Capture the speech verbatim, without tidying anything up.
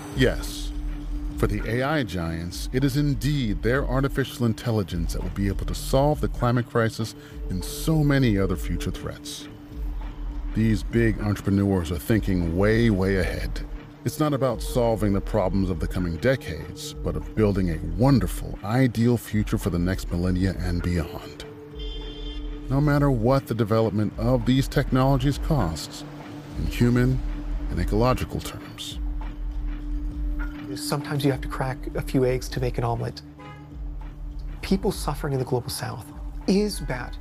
Yes, for the A I giants, it is indeed their artificial intelligence that will be able to solve the climate crisis and so many other future threats. These big entrepreneurs are thinking way, way ahead. It's not about solving the problems of the coming decades, but of building a wonderful, ideal future for the next millennia and beyond. No matter what the development of these technologies costs, in human and ecological terms. Sometimes you have to crack a few eggs to make an omelet. People suffering in the global south is bad.